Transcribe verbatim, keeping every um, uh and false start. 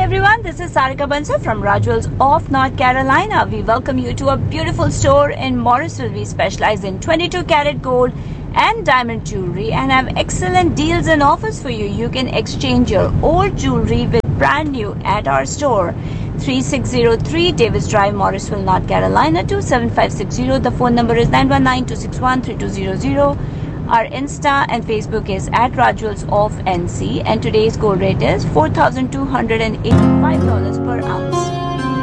everyone, this is Sarika Bansal from Rajwells of North Carolina. We welcome you to a beautiful store in Morrisville. We specialize in twenty-two karat gold and diamond jewelry and have excellent deals and offers for you. You can exchange your old jewelry with brand new at our store. thirty-six oh three Davis Drive, Morrisville, North Carolina two seven five six zero. The phone number is nine one nine, two six one, three two zero zero. Our Insta and Facebook is at Rajwells of N C, and today's gold rate is four thousand two hundred eighty-five dollars per ounce.